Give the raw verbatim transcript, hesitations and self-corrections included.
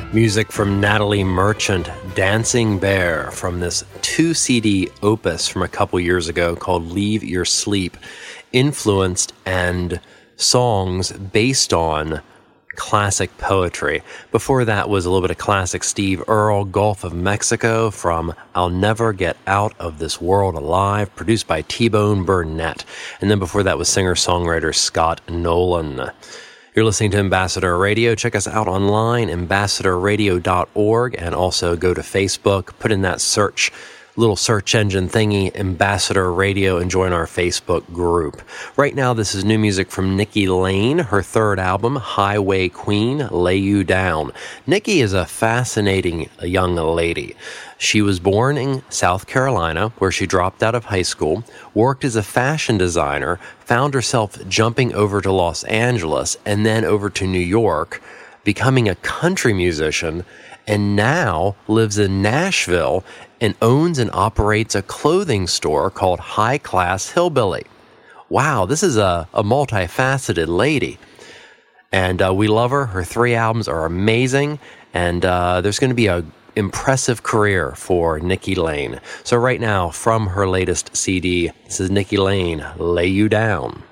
Music from Natalie Merchant, Dancing Bear, from this two-C D opus from a couple years ago called Leave Your Sleep, influenced and songs based on classic poetry. Before that was a little bit of classic Steve Earle, Gulf of Mexico, from I'll Never Get Out of This World Alive, produced by T-Bone Burnett. And then before that was singer-songwriter Scott Nolan. You're listening to Ambassador Radio. Check us out online, ambassador radio dot org, and also go to Facebook, put in that search, little search engine thingy, Ambassador Radio, and join our Facebook group. Right now, this is new music from Nikki Lane, her third album, Highway Queen, Lay You Down. Nikki is a fascinating young lady. She was born in South Carolina, where she dropped out of high school, worked as a fashion designer, found herself jumping over to Los Angeles, and then over to New York, becoming a country musician, and now lives in Nashville and owns and operates a clothing store called High Class Hillbilly. Wow, this is a, a multifaceted lady. And uh, we love her. Her three albums are amazing. And uh, there's going to be a impressive career for Nikki Lane. So right now, from her latest C D, this is Nikki Lane, Lay You Down.